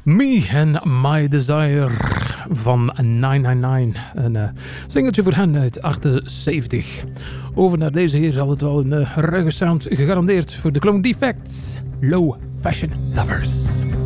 Me and My Desire van 999. Een singeltje voor hen uit 78. Over naar deze hier zal het wel een ruige sound gegarandeerd voor de Clone Defects. Low Fashion Lovers.